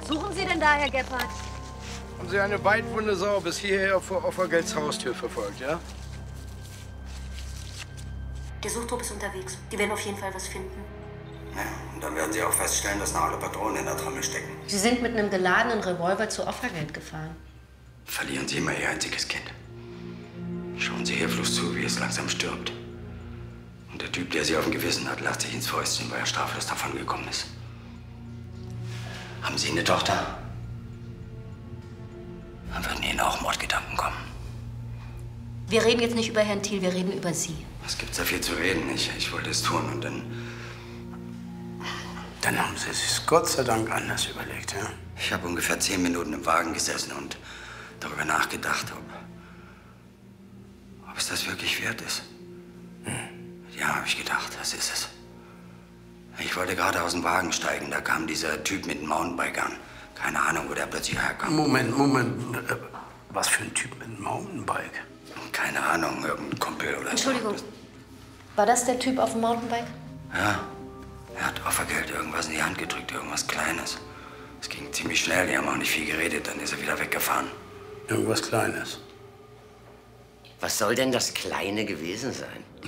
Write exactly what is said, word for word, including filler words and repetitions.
Was suchen Sie denn da, Herr Gebhardt? Haben Sie eine weitwunde Sau bis hierher vor Offergelds Haustür verfolgt, ja? Der Suchtrupp ist unterwegs. Die werden auf jeden Fall was finden. Ja, und dann werden Sie auch feststellen, dass noch alle Patronen in der Trommel stecken. Sie sind mit einem geladenen Revolver zu Offergeld gefahren. Verlieren Sie immer Ihr einziges Kind. Schauen Sie hilflos zu, wie es langsam stirbt. Und der Typ, der Sie auf dem Gewissen hat, lacht sich ins Fäustchen, weil er straflos davongekommen ist. Haben Sie eine Tochter? Dann würden Ihnen auch Mordgedanken kommen. Wir reden jetzt nicht über Herrn Thiel, wir reden über Sie. Was gibt's da viel zu reden? Ich, ich wollte es tun und dann... Dann haben Sie es Gott sei Dank anders überlegt, ja? Ich habe ungefähr zehn Minuten im Wagen gesessen und darüber nachgedacht, ob... ob es das wirklich wert ist. Hm. Ja, habe ich gedacht, das ist es. Ich wollte gerade aus dem Wagen steigen, da kam dieser Typ mit dem Mountainbike an. Keine Ahnung, wo der plötzlich herkam. Moment, Moment. Was für ein Typ mit einem Mountainbike? Keine Ahnung, irgendein Kumpel oder Entschuldigung, so. war das der Typ auf dem Mountainbike? Ja, er hat Offergeld irgendwas in die Hand gedrückt, irgendwas Kleines. Es ging ziemlich schnell, die haben auch nicht viel geredet, dann ist er wieder weggefahren. Irgendwas Kleines. Was soll denn das Kleine gewesen sein?